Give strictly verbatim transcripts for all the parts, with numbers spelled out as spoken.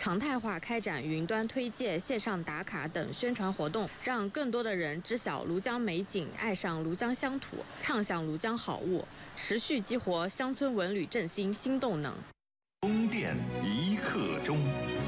常态化开展云端推介、线上打卡等宣传活动，让更多的人知晓庐江美景，爱上庐江乡土，畅享庐江好物，持续激活乡村文旅振兴新动能。 宫殿一刻钟。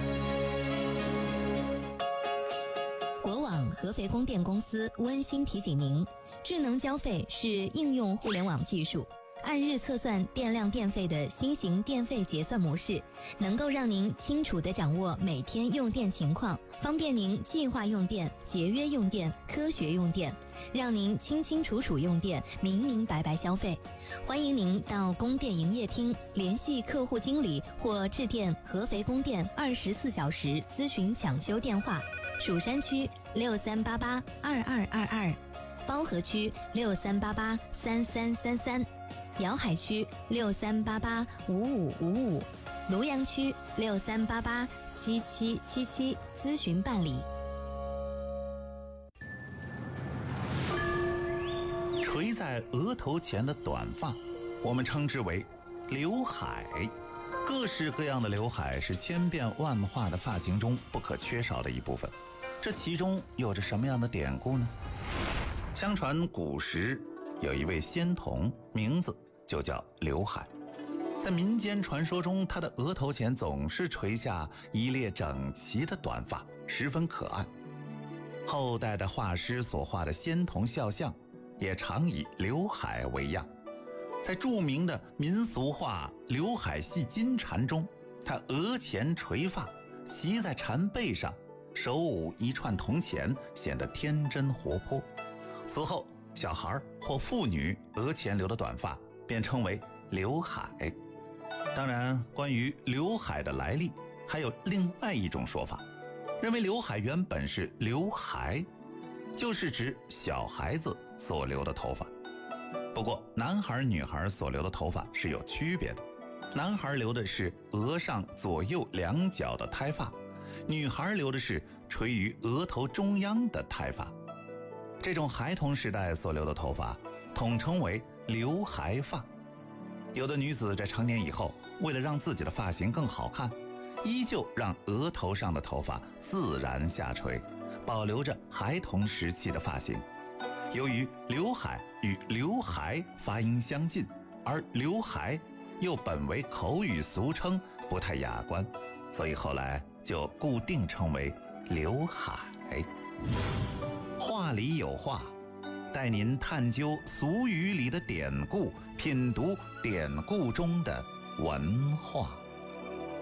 国网合肥供电公司温馨提醒您，智能交费是应用互联网技术，按日测算电量电费的新型电费结算模式，能够让您清楚地掌握每天用电情况，方便您计划用电、节约用电、科学用电，让您清清楚楚用电，明明白白消费。欢迎您到供电营业厅联系客户经理或致电合肥供电二十四小时咨询抢修电话。蜀山区六三八八二二二二，包河区六三八八三三三三，瑶海区六三八八五五五五，庐阳区六三八八七七七七，咨询办理。 垂在额头前的短发，我们称之为刘海。各式各样的刘海是千变万化的发型中不可缺少的一部分。这其中有着什么样的典故呢？相传古时有一位仙童，名字就叫刘海。在民间传说中，他的额头前总是垂下一列整齐的短发，十分可爱。后代的画师所画的仙童肖像也常以刘海为样。在著名的民俗画《刘海戏金蝉》中，他额前垂发，骑在蝉背上，手舞一串铜钱，显得天真活泼。此后，小孩或妇女额前留的短发便称为刘海。当然，关于刘海的来历，还有另外一种说法，认为刘海原本是刘孩，就是指小孩子所留的头发。不过，男孩女孩所留的头发是有区别的，男孩留的是额上左右两角的胎发，女孩留的是垂于额头中央的胎发。这种孩童时代所留的头发统称为刘孩发。有的女子在成年以后，为了让自己的发型更好看，依旧让额头上的头发自然下垂，保留着孩童时期的发型。由于刘海与刘孩发音相近，而刘孩又本为口语俗称，不太雅观，所以后来就固定称为刘海。话里有话，带您探究俗语里的典故，品读典故中的文化。